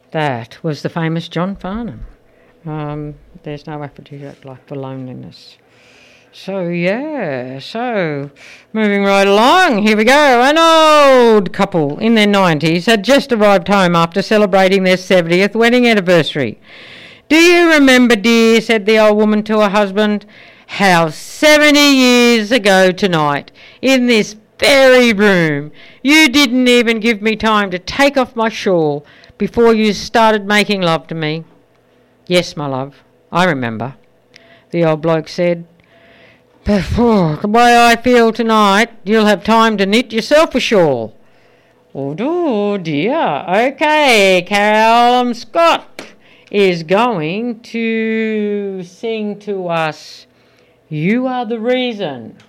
That was the famous John Farnham. There's no aphrodisiac like for loneliness. So moving right along, here we go. An old couple in their 90s had just arrived home after celebrating their 70th wedding anniversary. "Do you remember, dear," said the old woman to her husband, "how 70 years ago tonight, in this very room, you didn't even give me time to take off my shawl before you started making love to me?" "Yes, my love, I remember," the old bloke said. "But the way I feel tonight, you'll have time to knit yourself a shawl." "Oh dear. Okay, Callum Scott is going to sing to us 'You Are the Reason.'"